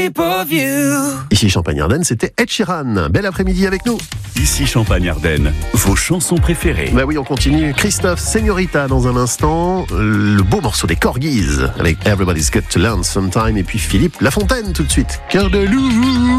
shape of you. Ici Champagne-Ardenne, c'était Ed Sheeran. Bel après-midi avec nous. Ici Champagne-Ardenne, vos chansons préférées. Bah oui, on continue. Christophe Señorita dans un instant. Le beau morceau des Corgis avec Everybody's Got to Learn Sometime. Et puis Philippe Lafontaine tout de suite. Cœur de loup.